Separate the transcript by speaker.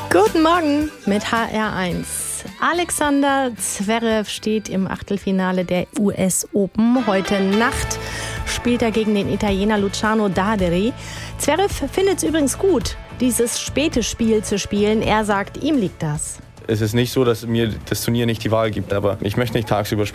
Speaker 1: Guten Morgen mit HR1. Alexander Zverev steht im Achtelfinale der US Open. Heute Nacht spielt er gegen den Italiener Luciano Daderi. Zverev findet es übrigens gut, dieses späte Spiel zu spielen. Er sagt, ihm liegt das.
Speaker 2: Es ist nicht so, dass mir das Turnier nicht die Wahl gibt, aber ich möchte nicht tagsüber spielen.